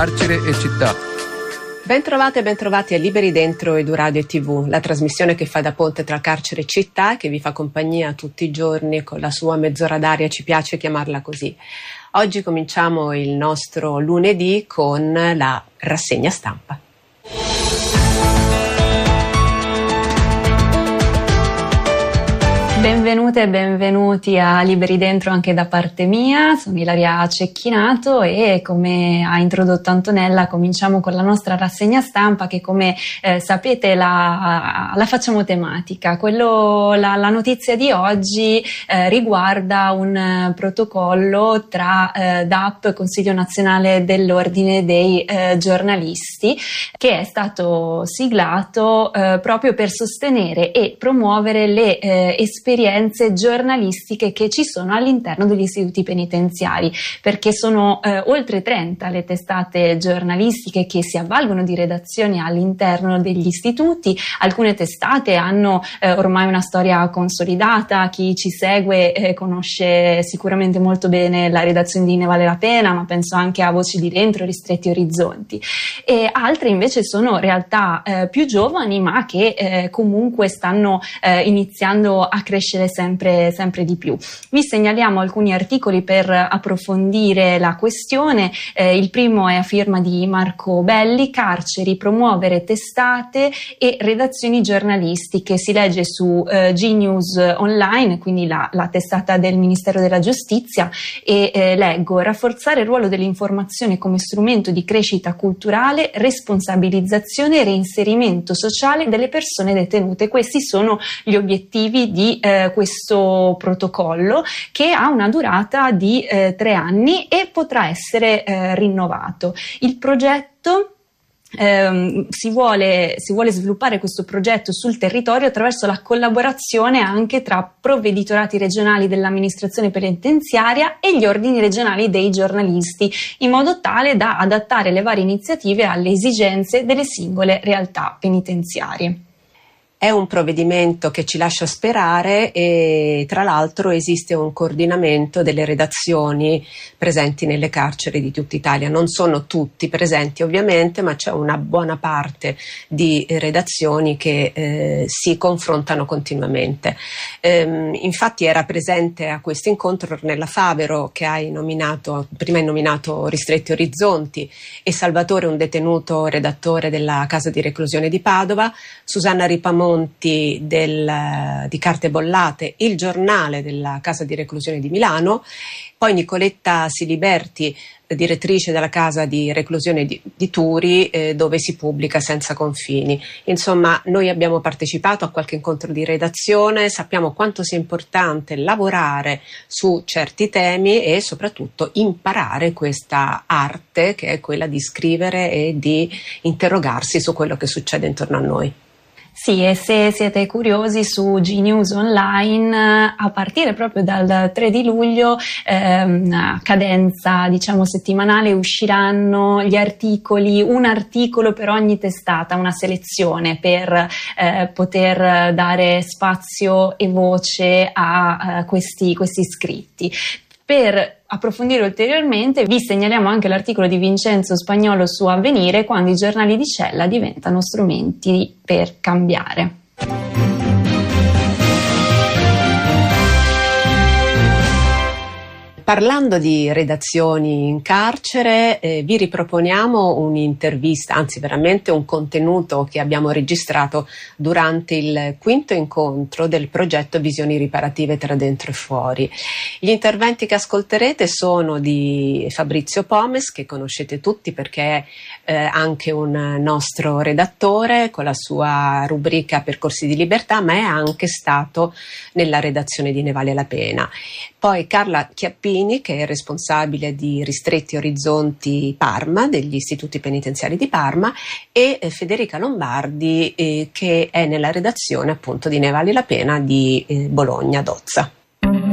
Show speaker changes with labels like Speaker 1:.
Speaker 1: carcere e città.
Speaker 2: Bentrovate e bentrovati a Liberi Dentro Eduradio e TV, la trasmissione che fa da ponte tra carcere e città e che vi fa compagnia tutti i giorni con la sua mezz'ora d'aria, ci piace chiamarla così. Oggi cominciamo il nostro lunedì con la rassegna stampa.
Speaker 3: Benvenute e benvenuti a Liberi Dentro anche da parte mia, sono Ilaria Cecchinato e come ha introdotto Antonella cominciamo con la nostra rassegna stampa che come sapete la facciamo tematica. La notizia di oggi riguarda un protocollo tra DAP, Consiglio Nazionale dell'Ordine dei Giornalisti, che è stato siglato proprio per sostenere e promuovere le esperienze giornalistiche che ci sono all'interno degli istituti penitenziari, perché sono oltre 30 le testate giornalistiche che si avvalgono di redazioni all'interno degli istituti. Alcune testate hanno ormai una storia consolidata, chi ci segue conosce sicuramente molto bene la redazione di Ne vale la pena, ma penso anche a Voci di Dentro, Ristretti Orizzonti, e altre invece sono realtà più giovani ma che comunque stanno iniziando a crescere sempre di più. Vi segnaliamo alcuni articoli per approfondire la questione. Il primo è a firma di Marco Belli, Carceri, promuovere testate e redazioni giornalistiche. Si legge su G-News Online, quindi la testata del Ministero della Giustizia, e leggo: rafforzare il ruolo dell'informazione come strumento di crescita culturale, responsabilizzazione e reinserimento sociale delle persone detenute. Questi sono gli obiettivi di questo protocollo, che ha una durata di 3 anni e potrà essere rinnovato. Il progetto si vuole sviluppare questo progetto sul territorio attraverso la collaborazione anche tra provveditorati regionali dell'amministrazione penitenziaria e gli ordini regionali dei giornalisti, in modo tale da adattare le varie iniziative alle esigenze delle singole realtà penitenziarie.
Speaker 2: È un provvedimento che ci lascia sperare e tra l'altro esiste un coordinamento delle redazioni presenti nelle carceri di tutta Italia. Non sono tutti presenti ovviamente, ma c'è una buona parte di redazioni che si confrontano continuamente. Infatti era presente a questo incontro Ornella Favero, che prima hai nominato Ristretti Orizzonti, e Salvatore, un detenuto redattore della casa di reclusione di Padova, Susanna Ripamon di Carte Bollate, il giornale della casa di reclusione di Milano, poi Nicoletta Siliberti, direttrice della casa di reclusione di Turi, dove si pubblica Senza Confini. Insomma, noi abbiamo partecipato a qualche incontro di redazione, sappiamo quanto sia importante lavorare su certi temi e soprattutto imparare questa arte che è quella di scrivere e di interrogarsi su quello che succede intorno a noi.
Speaker 3: Sì, e se siete curiosi, su G-News Online a partire proprio dal 3 di luglio a cadenza settimanale usciranno gli articoli, un articolo per ogni testata, una selezione per poter dare spazio e voce a questi scritti. Per approfondire ulteriormente vi segnaliamo anche l'articolo di Vincenzo Spagnolo su Avvenire, quando i giornali di cella diventano strumenti per cambiare.
Speaker 2: Parlando di redazioni in carcere, vi riproponiamo un'intervista, anzi veramente un contenuto che abbiamo registrato durante il 5° incontro del progetto Visioni Riparative tra dentro e fuori. Gli interventi che ascolterete sono di Fabrizio Pomes, che conoscete tutti perché è anche un nostro redattore con la sua rubrica Percorsi di Libertà, ma è anche stato nella redazione di Ne vale la pena. Poi Carla Chiappini, che è responsabile di Ristretti Orizzonti Parma, degli istituti penitenziari di Parma, e Federica Lombardi, che è nella redazione appunto di Ne vale la pena di Bologna Dozza.